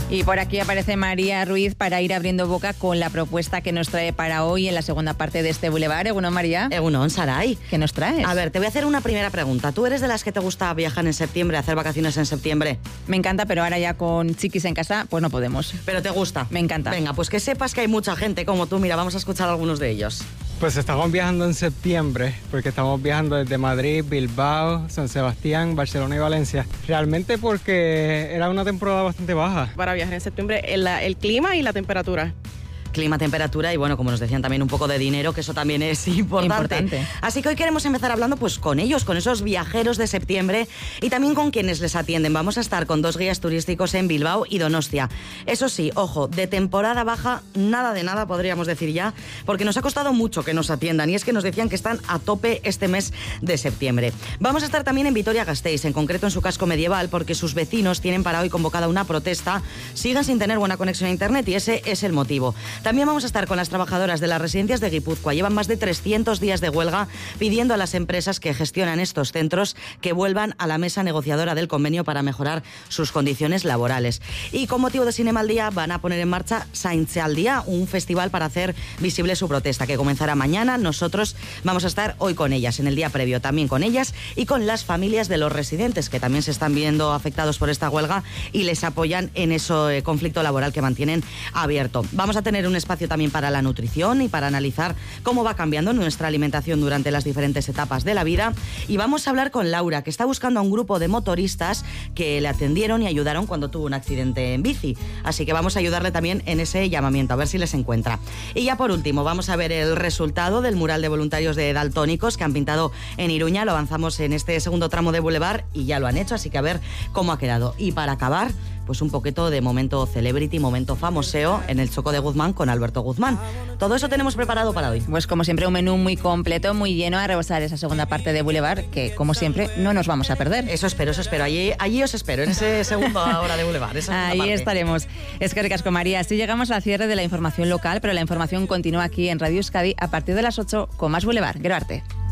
Y por aquí aparece María Ruiz para ir abriendo boca con la propuesta que nos trae para hoy en la segunda parte de este Boulevard. Egunon, María. Egunon, Saray. ¿Qué nos traes? A ver, te voy a hacer una primera pregunta. ¿Tú eres de las que te gusta viajar en septiembre, hacer vacaciones en septiembre? Me encanta, pero ahora ya con chiquis en casa, pues no podemos. ¿Pero te gusta? Me encanta. Venga, pues que sepas que hay mucha gente como tú. Mira, vamos a escuchar algunos de ellos. Pues estamos viajando en septiembre, porque estamos viajando desde Madrid, Bilbao, San Sebastián, Barcelona y Valencia. Realmente porque era una temporada bastante baja. Para viajar en septiembre, el clima y la temperatura. Clima, temperatura y, bueno, como nos decían, también un poco de dinero, que eso también es importante. Así que hoy queremos empezar hablando pues con ellos, con esos viajeros de septiembre y también con quienes les atienden. Vamos a estar con 2 guías turísticos en Bilbao y Donostia. Eso sí, ojo, de temporada baja, nada de nada, podríamos decir ya, porque nos ha costado mucho que nos atiendan y es que nos decían que están a tope este mes de septiembre. Vamos a estar también en Vitoria-Gasteiz, en concreto en su casco medieval, porque sus vecinos tienen para hoy convocada una protesta, siguen sin tener buena conexión a internet y ese es el motivo. También vamos a estar con las trabajadoras de las residencias de Guipúzcoa. Llevan más de 300 días de huelga pidiendo a las empresas que gestionan estos centros que vuelvan a la mesa negociadora del convenio para mejorar sus condiciones laborales. Y con motivo de Cinema al Día van a poner en marcha Zaintze al Día, un festival para hacer visible su protesta que comenzará mañana. Nosotros vamos a estar hoy con ellas, en el día previo también con ellas y con las familias de los residentes que también se están viendo afectados por esta huelga y les apoyan en ese conflicto laboral que mantienen abierto. Vamos a tener un espacio también para la nutrición y para analizar cómo va cambiando nuestra alimentación durante las diferentes etapas de la vida. Y vamos a hablar con Laura, que está buscando a un grupo de motoristas que le atendieron y ayudaron cuando tuvo un accidente en bici. Así que vamos a ayudarle también en ese llamamiento, a ver si les encuentra. Y ya por último, vamos a ver el resultado del mural de voluntarios de daltónicos que han pintado en Iruña. Lo avanzamos en este segundo tramo de Boulevard y ya lo han hecho, así que a ver cómo ha quedado. Y para acabar, pues un poquito de momento celebrity, momento famoseo en el Choco de Guzmán con Alberto Guzmán. Todo eso tenemos preparado para hoy. Pues como siempre un menú muy completo, muy lleno a rebosar esa segunda parte de Boulevard que como siempre no nos vamos a perder. Eso espero. Allí os espero, en ese segundo hora de Boulevard. Ahí estaremos. Es que ricasco, María. Así llegamos al cierre de la información local, pero la información continúa aquí en Radio Euskadi a partir de las 8 con más Boulevard. Gero arte.